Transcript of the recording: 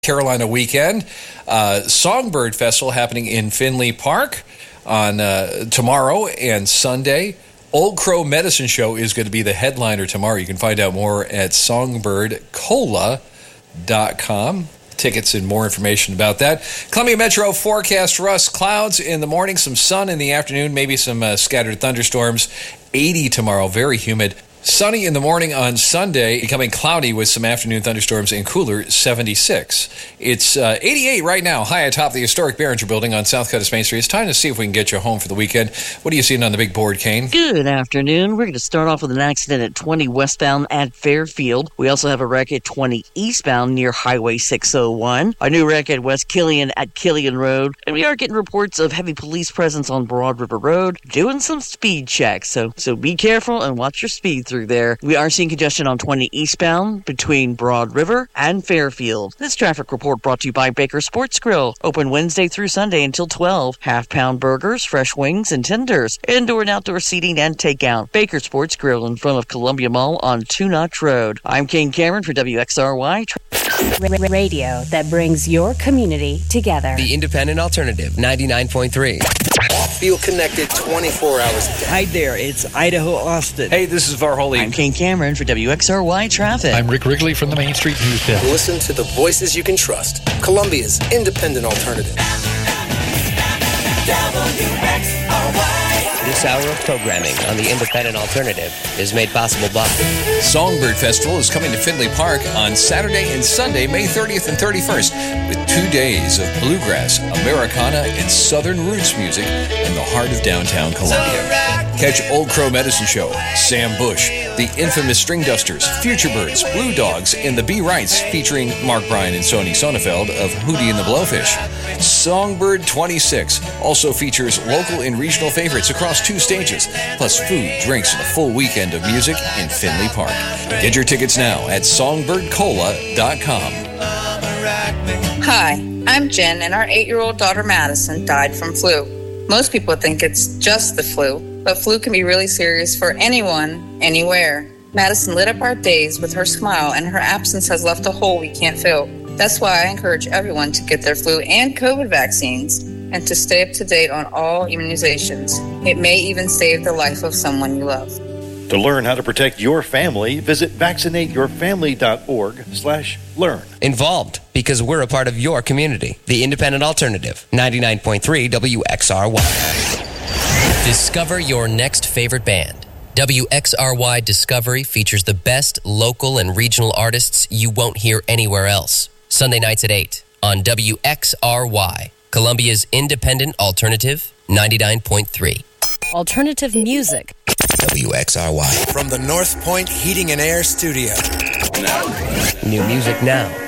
Carolina weekend. Songbird Festival happening in Finley Park on tomorrow and Sunday. Old Crow Medicine Show is going to be the headliner tomorrow. You can find out more at songbirdcola.com. Tickets and more information about that. Columbia Metro forecast for us. Clouds in the morning, some sun in the afternoon, maybe some scattered thunderstorms. 80 tomorrow, very humid. Sunny in the morning on Sunday, becoming cloudy with some afternoon thunderstorms and cooler, 76. It's 88 right now, high atop the historic Behringer Building on South Cuttis Main Street. It's time to see if we can get you home for the weekend. What are you seeing on the big board, Kane? Good afternoon. We're going to start off with an accident at 20 westbound at Fairfield. We also have a wreck at 20 eastbound near Highway 601. A new wreck at West Killian at Killian Road. And we are getting reports of heavy police presence on Broad River Road, doing some speed checks. So be careful and watch your speed through there. We are seeing congestion on 20 eastbound between Broad River and Fairfield. This traffic report brought to you by Baker Sports Grill. Open Wednesday through Sunday until 12. Half-pound burgers, fresh wings, and tenders. Indoor and outdoor seating and takeout. Baker Sports Grill in front of Columbia Mall on Two Notch Road. I'm Kane Cameron for WXRY. Radio that brings your community together. The Independent Alternative, 99.3. Feel connected 24 hours a day. Hi there, it's Idaho Austin. Hey, this is Varholey. I'm Kane Cameron for WXRY Traffic. I'm Rick Wrigley from the Main Street News Desk. Listen to the voices you can trust. Columbia's Independent Alternative. This hour of programming on the Independent Alternative is made possible by Songbird Festival is coming to Finley Park on Saturday and Sunday, May 30th and 31st, with 2 days of bluegrass, Americana, and Southern roots music in the heart of downtown Columbia. Catch Old Crow Medicine Show, Sam Bush, the infamous String Dusters, Futurebirds, Blue Dogs, and the B. Wrights, featuring Mark Bryan and Sony Sonnefeld of Hootie and the Blowfish. Songbird 26 also features local and regional favorites across 2 stages, plus food, drinks, and a full weekend of music in Finley Park. Get your tickets now at songbirdcola.com. Hi, I'm Jen, and our 8-year-old daughter Madison died from flu. Most people think it's just the flu, but flu can be really serious for anyone, anywhere. Madison lit up our days with her smile, and her absence has left a hole we can't fill. That's why I encourage everyone to get their flu and COVID vaccines and to stay up to date on all immunizations. It may even save the life of someone you love. To learn how to protect your family, visit vaccinateyourfamily.org/learn. Involved because we're a part of your community. The Independent Alternative, 99.3 WXRY. Discover your next favorite band. WXRY Discovery features the best local and regional artists you won't hear anywhere else. Sunday nights at 8 on WXRY, Columbia's Independent Alternative, 99.3. Alternative music. WXRY. From the North Point Heating and Air Studio. New music now